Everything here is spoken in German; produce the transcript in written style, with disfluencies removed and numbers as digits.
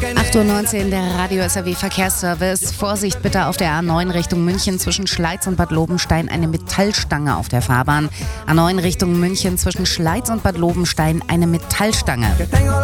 8:19 Uhr, der Radio SAW Verkehrsservice. Vorsicht bitte auf der A9 Richtung München zwischen Schleiz und Bad Lobenstein eine Metallstange auf der Fahrbahn. A9 Richtung München zwischen Schleiz und Bad Lobenstein eine Metallstange.